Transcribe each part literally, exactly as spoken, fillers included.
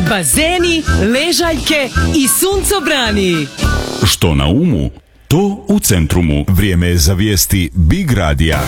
bazeni, ležaljke i suncobrani. Što na umu, to u Centrumu. Vrijeme je za vijesti Big Radija.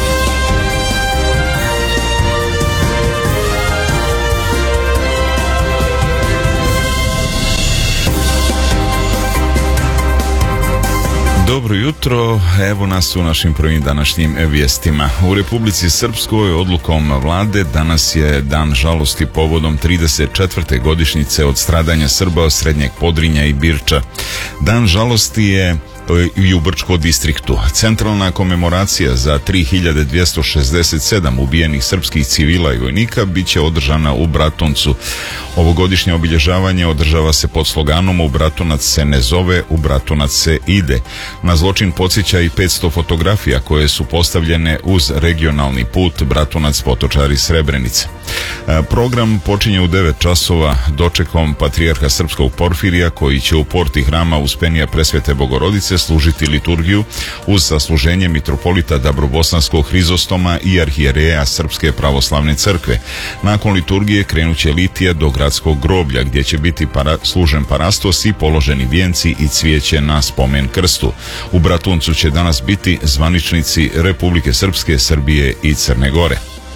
Dobro jutro, evo nas u našim prvim današnjim vijestima. U Republici Srpskoj odlukom vlade danas je dan žalosti povodom trideset četvrte godišnjice od stradanja Srba od Srednjeg Podrinja i Birča. Dan žalosti je i u Brčko distriktu. Centralna komemoracija za tri hiljade dvjesto šezdeset sedam ubijenih srpskih civila i vojnika bit će održana u Bratuncu. Ovogodišnje obilježavanje održava se pod sloganom "U Bratunac se ne zove, u Bratunac se ide". Na zločin podsjeća i petsto fotografija koje su postavljene uz regionalni put Bratunac, Potočari, Srebrenice. Program počinje u devet časova dočekom patrijarha srpskog Porfirija, koji će u porti hrama Uspenija Presvete Bogorodice služiti liturgiju uz sasluženje mitropolita Dabrobosanskog Hrizostoma i arhijereja Srpske pravoslavne crkve. Nakon liturgije krenuće litija do gradskog groblja, gdje će biti para, služen parastos i položeni vijenci i cvijeće na spomen krstu. U Bratuncu će danas biti zvaničnici Republike Srpske, Srbije i Crne Gore.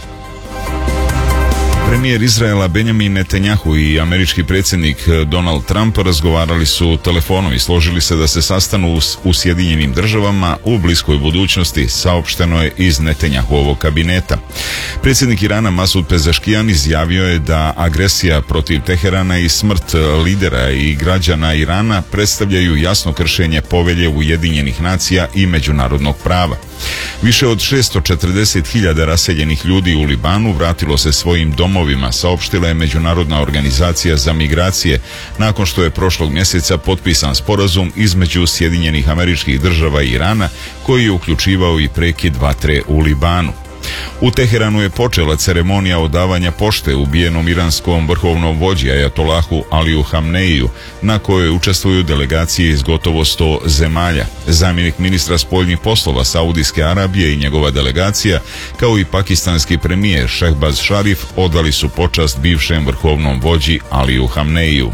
Premijer Izraela Benjamin Netanjahu i američki predsjednik Donald Trump razgovarali su telefonom i složili se da se sastanu u Sjedinjenim državama u bliskoj budućnosti, saopšteno je iz Netanjahuovog kabineta. Predsjednik Irana Masud Pezeškijan izjavio je da agresija protiv Teherana i smrt lidera i građana Irana predstavljaju jasno kršenje povelje Ujedinjenih nacija i međunarodnog prava. Više od šesto četrdeset hiljada raseljenih ljudi u Libanu vratilo se svojim domovima, saopštila je Međunarodna organizacija za migracije, nakon što je prošlog mjeseca potpisan sporazum između Sjedinjenih Američkih Država i Irana, koji je uključivao i prekid vatre u Libanu. U Teheranu je počela ceremonija odavanja pošte ubijenom iranskom vrhovnom vođi ajatolahu Aliju Hamneiju, na kojoj učestvuju delegacije iz gotovo sto zemalja. Zamjenik ministra spoljnih poslova Saudijske Arabije i njegova delegacija, kao i pakistanski premijer Šehbaz Šarif, odali su počast bivšem vrhovnom vođi Aliju Hamneiju.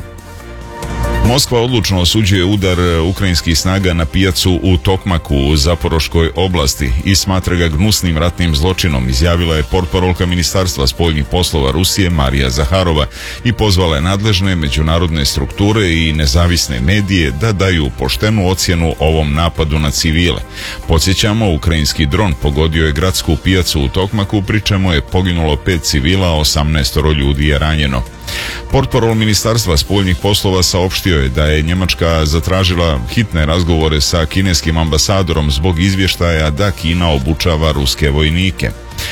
Moskva odlučno osuđuje udar ukrajinskih snaga na pijacu u Tokmaku u Zaporoškoj oblasti i smatra ga gnusnim ratnim zločinom, izjavila je portparolka Ministarstva spoljnih poslova Rusije Marija Zaharova i pozvala je nadležne međunarodne strukture i nezavisne medije da daju poštenu ocjenu ovom napadu na civile. Podsjećamo, ukrajinski dron pogodio je gradsku pijacu u Tokmaku, pri čemu je poginulo pet civila, a osamnaestoro ljudi je ranjeno. Portparol Ministarstva spoljnih poslova saopštio je da je Njemačka zatražila hitne razgovore sa kineskim ambasadorom zbog izvještaja da Kina obučava ruske vojnike.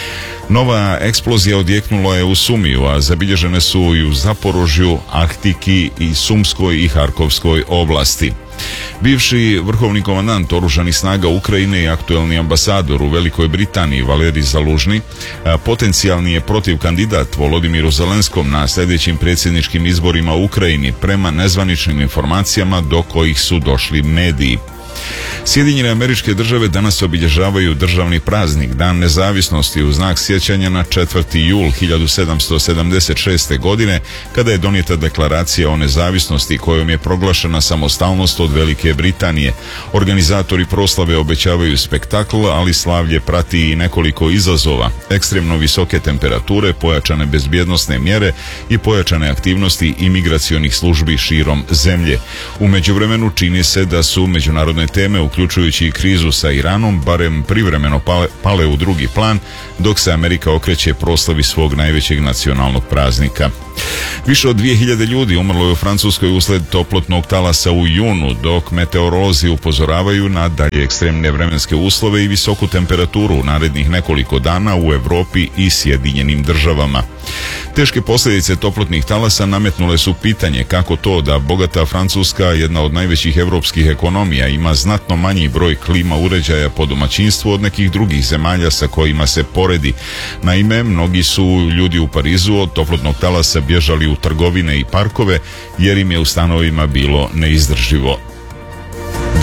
Nova eksplozija odjeknula je u Sumiju, a zabilježene su i u Zaporožju, Ahtiki i Sumskoj i Harkovskoj oblasti. Bivši vrhovni komandant oružanih snaga Ukrajine i aktuelni ambasador u Velikoj Britaniji Valerij Zalužni potencijalni je protiv kandidat Volodimiru Zelenskom na sljedećim predsjedničkim izborima u Ukrajini, prema nezvaničnim informacijama do kojih su došli mediji. Sjedinjene Američke Države danas obilježavaju državni praznik, Dan nezavisnosti, u znak sjećanja na četvrti jul hiljadu sedamsto sedamdeset šeste. godine, kada je donijeta deklaracija o nezavisnosti kojom je proglašena samostalnost od Velike Britanije. Organizatori proslave obećavaju spektakl, ali slavlje prati i nekoliko izazova: ekstremno visoke temperature, pojačane bezbjednosne mjere i pojačane aktivnosti imigracionih službi širom zemlje. U međuvremenu čini se da su međunarodne teme, uključujući i krizu sa Iranom, barem privremeno pale, pale u drugi plan, dok se Amerika okreće proslavi svog najvećeg nacionalnog praznika. Više od dvije hiljade ljudi umrlo je u Francuskoj usled toplotnog talasa u junu, dok meteorolozi upozoravaju na dalje ekstremne vremenske uslove i visoku temperaturu u narednih nekoliko dana u Europi i Sjedinjenim Državama. Teške posljedice toplotnih talasa nametnule su pitanje kako to da bogata Francuska, jedna od najvećih europskih ekonomija, ima znatno manji broj klima uređaja po domaćinstvu od nekih drugih zemalja sa kojima se poredi. Naime, mnogi su ljudi u Parizu od toplotnog talasa bježali u trgovine i parkove jer im je u stanovima bilo neizdrživo.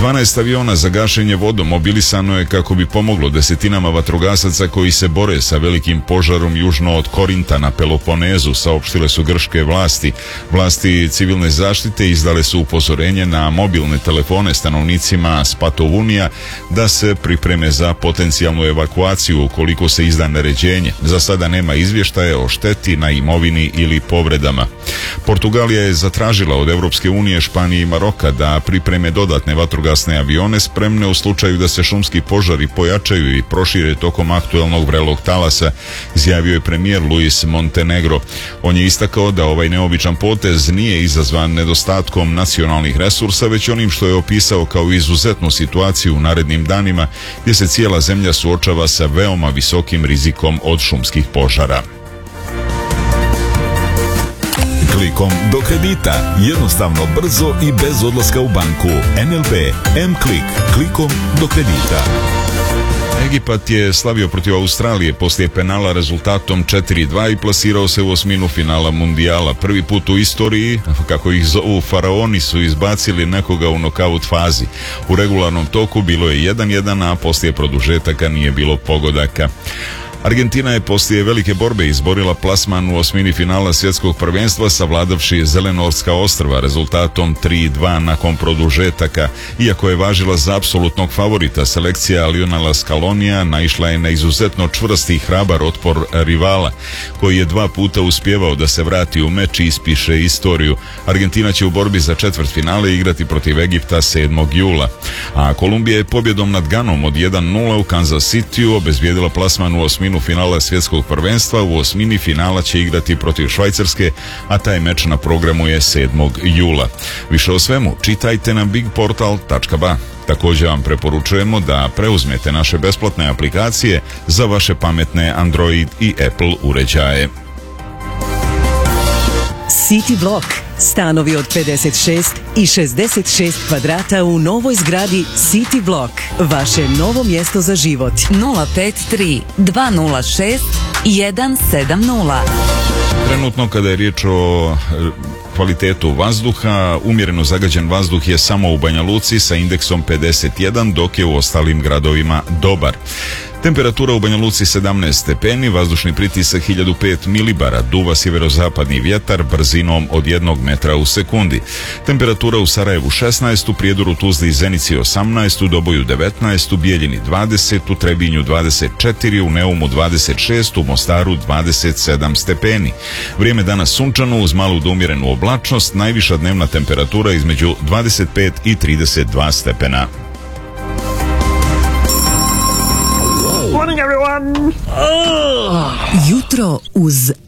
dvanaest aviona za gašenje vodom mobilisano je kako bi pomoglo desetinama vatrogasaca koji se bore sa velikim požarom južno od Korinta na Peloponezu, saopštile su grčke vlasti. Vlasti civilne zaštite izdale su upozorenje na mobilne telefone stanovnicima Spatovunija da se pripreme za potencijalnu evakuaciju ukoliko se izda naređenje. Za sada nema izvještaja o šteti na imovini ili povredama. Portugalija je zatražila od Europske unije, Španije i Maroka da pripreme dodatne vatrogasne avione spremne u slučaju da se šumski požari pojačaju i prošire tokom aktuelnog vrelog talasa, izjavio je premijer Luis Montenegro. On je istakao da ovaj neobičan potez nije izazvan nedostatkom nacionalnih resursa, već onim što je opisao kao izuzetnu situaciju u narednim danima gdje se cijela zemlja suočava sa veoma visokim rizikom od šumskih požara. Klikom do kredita. Jednostavno, brzo i bez odlaska u banku. N L B M-Klik. Klikom do kredita. Egipat je slavio protiv Australije poslije penala rezultatom četiri dva i plasirao se u osminu finala mundijala. Prvi put u istoriji, kako ih zovu faraoni, su izbacili nekoga u nokaut fazi. U regularnom toku bilo je jedan jedan, a poslije produžetaka nije bilo pogodaka. Argentina je poslije velike borbe izborila plasman u osmini finala svjetskog prvenstva savladavši Zelenorska ostrva rezultatom tri dva nakon produžetaka. Iako je važila za apsolutnog favorita, selekcija Lionela Scalonija naišla je na izuzetno čvrsti i hrabar otpor rivala, koji je dva puta uspjevao da se vrati u meč i ispiše istoriju. Argentina će u borbi za četvrtfinale igrati protiv Egipta sedmog jula. A Kolumbija je pobjedom nad Ganom od jedan nula u Kansas Cityu obezbijedila plasman u osminu finala svjetskog prvenstva. U osmini finala će igrati protiv Švajcarske, a taj meč na programu je sedmog jula. Više o svemu čitajte na big portal tačka ba. Također vam preporučujemo da preuzmete naše besplatne aplikacije za vaše pametne Android i Apple uređaje. City Block. Stanovi od pedeset šest i šezdeset šest kvadrata u novoj zgradi City Block. Vaše novo mjesto za život. nula pet tri dva nula šest jedan sedam nula. Trenutno kada je riječ o kvalitetu vazduha, umjereno zagađen vazduh je samo u Banja Luci sa indeksom pedeset jedan, dok je u ostalim gradovima dobar. Temperatura u Banja Luci sedamnaest stepeni, vazdušni pritisak hiljadu pet milibara, duva sjeverozapadni vjetar brzinom od jednog metra u sekundi. Temperatura u Sarajevu šesnaest, u Prijedoru, Tuzli i Zenici osamnaest, u Doboju devetnaest, u Bijeljini dvadeset, u Trebinju dvadeset četiri, u Neumu dvadeset šest, u Mostaru dvadeset sedam stepeni. Vrijeme danas sunčano uz malu do umjerenu oblačnost, najviša dnevna temperatura između dvadeset pet i trideset dva stepena. Jutro uz